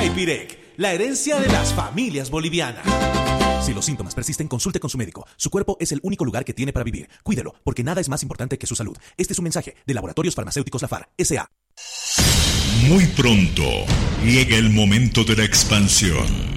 Happyrec, la herencia de las familias bolivianas. Si los síntomas persisten, consulte con su médico. Su cuerpo es el único lugar que tiene para vivir. Cuídelo, porque nada es más importante que su salud. Este es un mensaje de Laboratorios Farmacéuticos Lafar, S.A. Muy pronto llega el momento de la expansión.